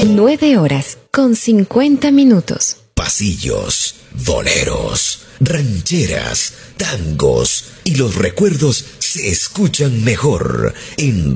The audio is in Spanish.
9:50. Pasillos, boleros, rancheras, tangos y los recuerdos se escuchan mejor en